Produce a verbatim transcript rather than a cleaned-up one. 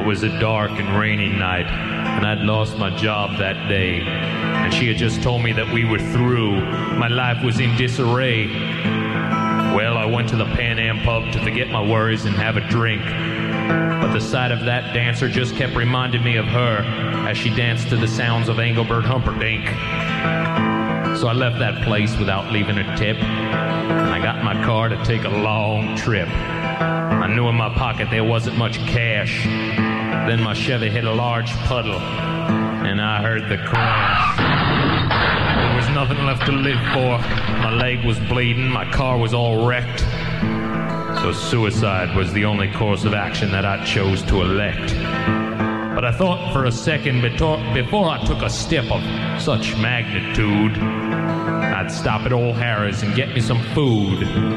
was a dark and rainy night, and I'd lost my job that day. And she had just told me that we were through. My life was in disarray. Well, I went to the Pan Am pub to forget my worries and have a drink. But the sight of that dancer just kept reminding me of her as she danced to the sounds of Engelbert Humperdinck. So I left that place without leaving a tip, and I got in my car to take a long trip. I knew in my pocket there wasn't much cash. Then my Chevy hit a large puddle, and I heard the crash. There was nothing left to live for. My leg was bleeding, my car was all wrecked. So suicide was the only course of action that I chose to elect. But I thought for a second before I took a step of such magnitude, I'd stop at Old Harry's and get me some food.